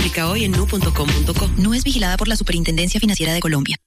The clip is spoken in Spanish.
Aplica hoy en nu.com.co. Nu es vigilada por la Superintendencia Financiera de Colombia.